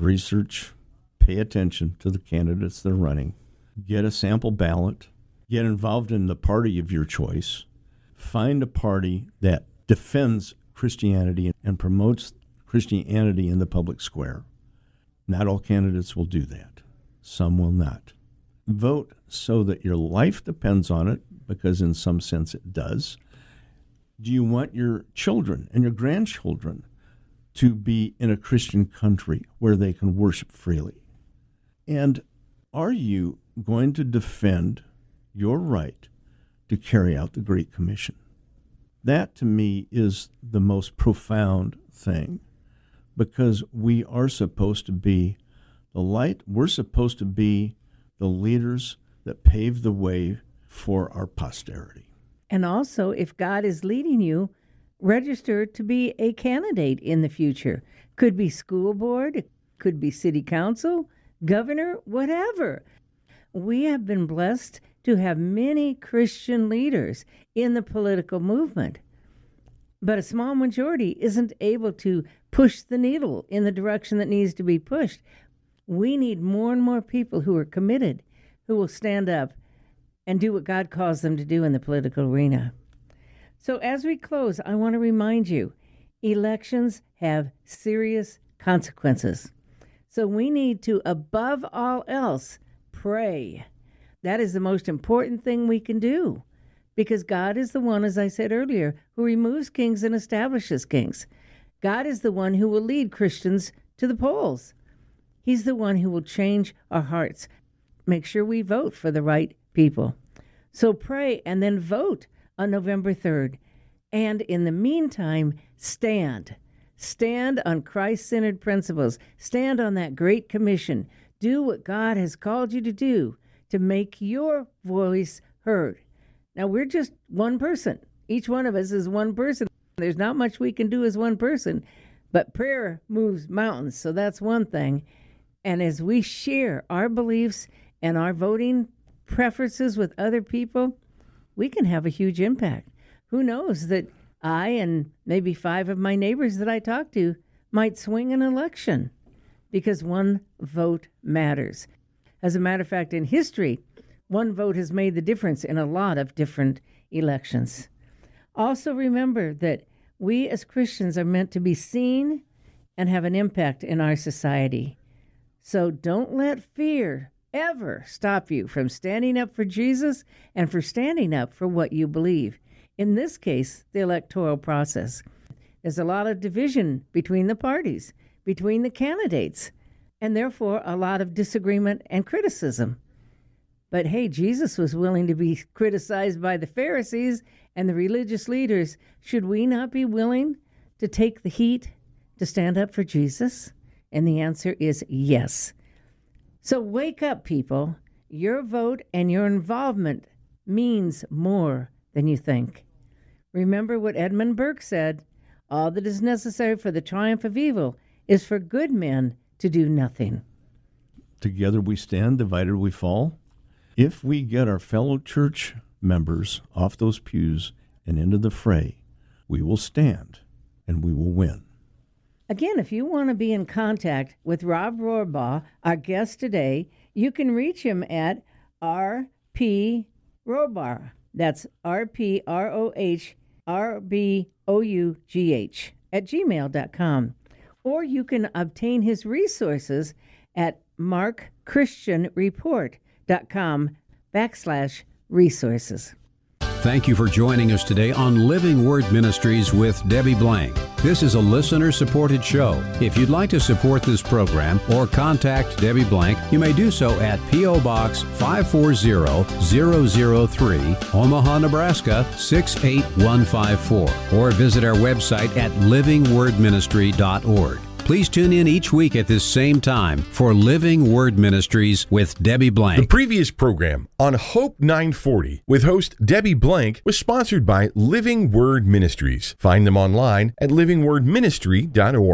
research, pay attention to the candidates that are running, get a sample ballot, get involved in the party of your choice, find a party that defends Christianity and promotes Christianity in the public square. Not all candidates will do that. Some will not. Vote so that your life depends on it, because in some sense it does. Do you want your children and your grandchildren to be in a Christian country where they can worship freely? And are you going to defend your right to carry out the Great Commission? That, to me, is the most profound thing, because we are supposed to be the light. We're supposed to be the leaders that pave the way for our posterity. And also, if God is leading you, register to be a candidate in the future. Could be school board, could be city council, governor, whatever. We have been blessed to have many Christian leaders in the political movement. But a small majority isn't able to push the needle in the direction that needs to be pushed. We need more and more people who are committed, who will stand up and do what God calls them to do in the political arena. So as we close, I want to remind you, elections have serious consequences. So we need to, above all else, pray. That is the most important thing we can do, because God is the one, as I said earlier, who removes kings and establishes kings. God is the one who will lead Christians to the polls. He's the one who will change our hearts. Make sure we vote for the right people. So pray and then vote on November 3rd. And in the meantime, stand. Stand on Christ-centered principles. Stand on that Great Commission. Do what God has called you to do to make your voice heard. Now, we're just one person. Each one of us is one person. There's not much we can do as one person, but prayer moves mountains, so that's one thing. And as we share our beliefs and our voting preferences with other people, we can have a huge impact. Who knows that I and maybe 5 of my neighbors that I talk to might swing an election, because one vote matters. As a matter of fact, in history, one vote has made the difference in a lot of different elections. Also remember that we as Christians are meant to be seen and have an impact in our society. So don't let fear ever stop you from standing up for Jesus and for standing up for what you believe. In this case, the electoral process. There's a lot of division between the parties, between the candidates, and therefore a lot of disagreement and criticism. But hey, Jesus was willing to be criticized by the Pharisees and the religious leaders. Should we not be willing to take the heat to stand up for Jesus? And the answer is yes. So wake up, people. Your vote and your involvement means more than you think. Remember what Edmund Burke said, all that is necessary for the triumph of evil is for good men to do nothing. Together we stand, divided we fall. If we get our fellow church members off those pews and into the fray, we will stand and we will win. Again, if you want to be in contact with Rob Rohrbaugh, our guest today, you can reach him at R.P. Rohrbaugh. That's RPROHRBOUGH @gmail.com. Or you can obtain his resources at markchristianreport.com/resources. Thank you for joining us today on Living Word Ministries with Debbie Blank. This is a listener-supported show. If you'd like to support this program or contact Debbie Blank, you may do so at P.O. Box 540003, Omaha, Nebraska 68154, or visit our website at livingwordministry.org. Please tune in each week at this same time for Living Word Ministries with Debbie Blank. The previous program on Hope 940 with host Debbie Blank was sponsored by Living Word Ministries. Find them online at livingwordministry.org.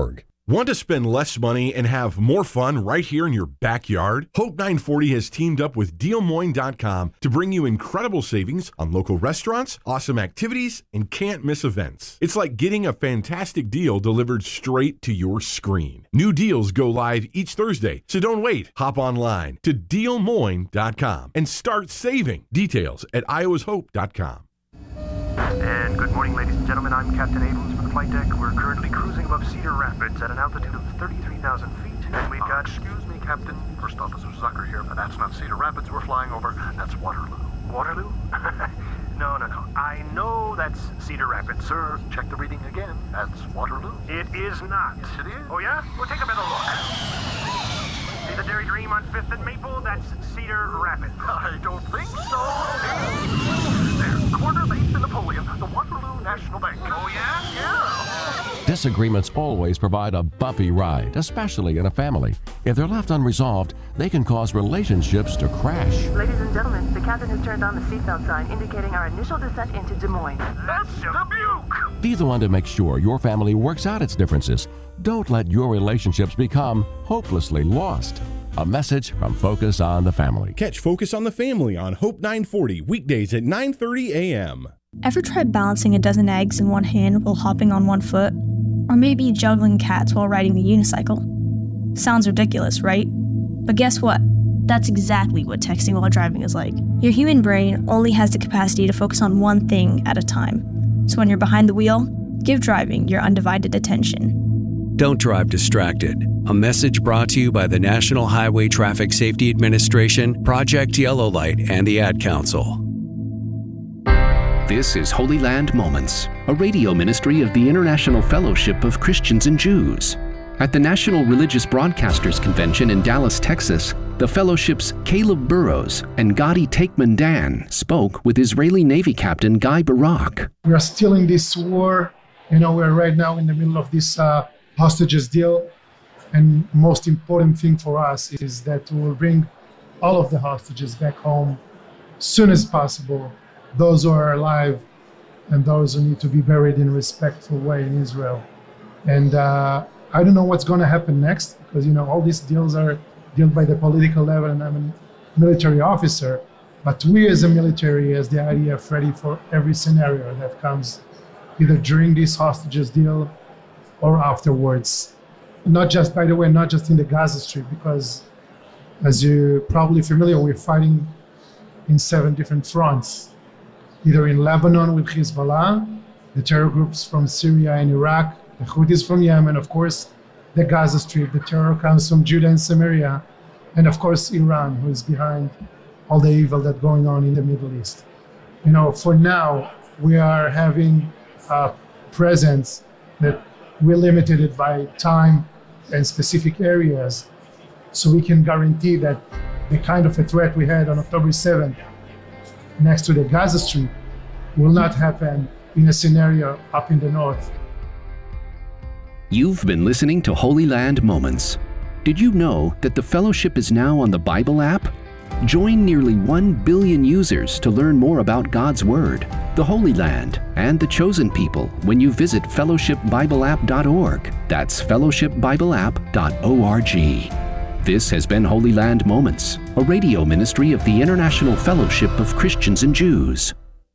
Want to spend less money and have more fun right here in your backyard? Hope 940 has teamed up with DealMoine.com to bring you incredible savings on local restaurants, awesome activities, and can't-miss events. It's like getting a fantastic deal delivered straight to your screen. New deals go live each Thursday, so don't wait. Hop online to DealMoine.com and start saving. Details at iowashope.com. And good morning, ladies and gentlemen. I'm Captain Abrams from the flight deck. We're currently cruising above Cedar Rapids at an altitude of 33,000 feet. And we've got... Excuse me, Captain. First Officer Zucker here. That's not Cedar Rapids we're flying over. That's Waterloo. Waterloo? No. I know that's Cedar Rapids. Sir, check the reading again. That's Waterloo. It is not. Yes, it is. Oh, yeah? Well, take a better look. See the Dairy Dream on 5th and Maple? That's Cedar Rapids. I don't think so. There, corner of 8th and Napoleon, the Waterloo National Bank. Oh, yeah? Yeah. Disagreements always provide a bumpy ride, especially in a family. If they're left unresolved, they can cause relationships to crash. Ladies and gentlemen, the captain has turned on the seatbelt sign indicating our initial descent into Des Moines. That's Dubuque! Be the one to make sure your family works out its differences. Don't let your relationships become hopelessly lost. A message from Focus on the Family. Catch Focus on the Family on Hope 940 weekdays at 9:30 a.m. Ever tried balancing a dozen eggs in one hand while hopping on one foot? Or maybe juggling cats while riding the unicycle? Sounds ridiculous, right? But guess what? That's exactly what texting while driving is like. Your human brain only has the capacity to focus on one thing at a time. So when you're behind the wheel, give driving your undivided attention. Don't drive distracted. A message brought to you by the National Highway Traffic Safety Administration, Project Yellow Light, and the Ad Council. This is Holy Land Moments, a radio ministry of the International Fellowship of Christians and Jews. At the National Religious Broadcasters Convention in Dallas, Texas, the fellowship's Caleb Burrows and Gadi Takeman-Dan spoke with Israeli Navy Captain Guy Barak. We are still in this war. We're right now in the middle of this hostages deal. And most important thing for us is that we will bring all of the hostages back home as soon as possible. Those who are alive and those who need to be buried in a respectful way in Israel. And I don't know what's going to happen next because, all these deals are dealt by the political level and I'm a military officer. But we as a military, as the IDF, ready for every scenario that comes either during this hostages deal or afterwards. Not just in the Gaza Strip, because as you're probably familiar, we're fighting in 7 different fronts. Either in Lebanon with Hezbollah, the terror groups from Syria and Iraq, the Houthis from Yemen, of course, the Gaza Strip, the terror comes from Judah and Samaria, and of course Iran, who is behind all the evil that's going on in the Middle East. For now, we are having a presence that we're limited by time and specific areas, so we can guarantee that the kind of a threat we had on October 7th next to the Gaza Strip will not happen in a scenario up in the north. You've been listening to Holy Land Moments. Did you know that the Fellowship is now on the Bible app? Join nearly 1 billion users to learn more about God's Word, the Holy Land, and the Chosen People when you visit fellowshipbibleapp.org. That's fellowshipbibleapp.org. This has been Holy Land Moments, a radio ministry of the International Fellowship of Christians and Jews.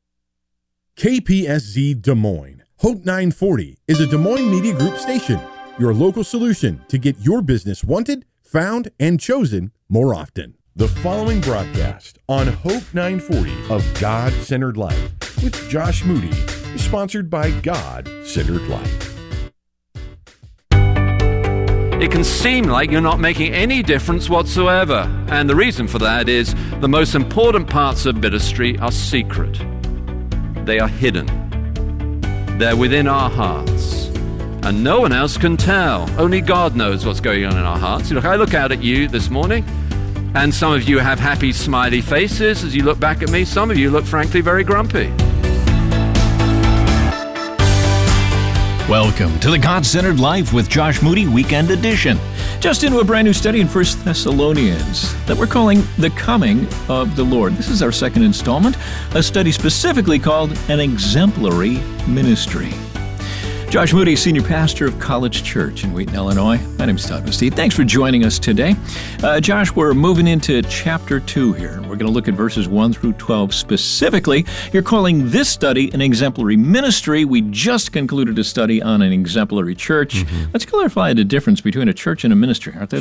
KPSZ Des Moines. Hope 940 is a Des Moines Media Group station, your local solution to get your business wanted, found, and chosen more often. The following broadcast on Hope 940 of God-Centered Life with Josh Moody is sponsored by God-Centered Life. It can seem like you're not making any difference whatsoever, and the reason for that is the most important parts of ministry are secret. They are hidden. They're within our hearts, and no one else can tell. Only God knows what's going on in our hearts. Look, I look out at you this morning, and some of you have happy, smiley faces as you look back at me. Some of you look, frankly, very grumpy. Welcome to the God-Centered Life with Josh Moody Weekend Edition. Just into a brand new study in 1 Thessalonians that we're calling The Coming of the Lord. This is our second installment, a study specifically called An Exemplary Ministry. Josh Moody, Senior Pastor of College Church in Wheaton, Illinois. My name's Todd Mustede. Thanks for joining us today. Josh, we're moving into Chapter 2 here. We're going to look at verses 1 through 12 specifically. You're calling this study an exemplary ministry. We just concluded a study on an exemplary church. Let's clarify the difference between a church and a ministry. Aren't they